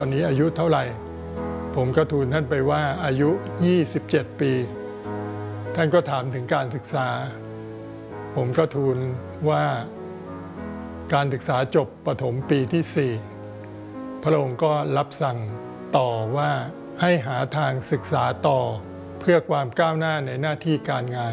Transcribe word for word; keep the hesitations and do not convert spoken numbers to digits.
ตอนนี้อายุเท่าไหร่ผมก็ทูลท่านไปว่าอายุยี่สิบเจ็ดปีท่านก็ถามถึงการศึกษาผมก็ทูลว่าการศึกษาจบประถมปีที่สี่พระองค์ก็รับสั่งต่อว่าให้หาทางศึกษาต่อเพื่อความก้าวหน้าในหน้าที่การงาน